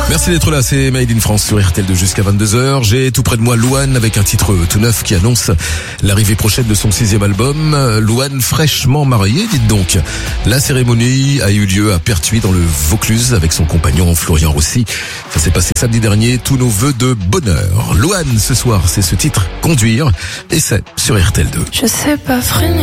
Merci d'être là, c'est Made in France sur RTL2 jusqu'à 22h. J'ai tout près de moi Louane avec un titre tout neuf qui annonce l'arrivée prochaine de son 6e album. Louane fraîchement mariée, dites donc. La cérémonie a eu lieu à Pertuis dans le Vaucluse avec son compagnon Florian Rossi. Ça s'est passé samedi dernier, tous nos vœux de bonheur. Louane, ce soir, c'est ce titre, Conduire, et c'est sur RTL2. Je sais pas freiner.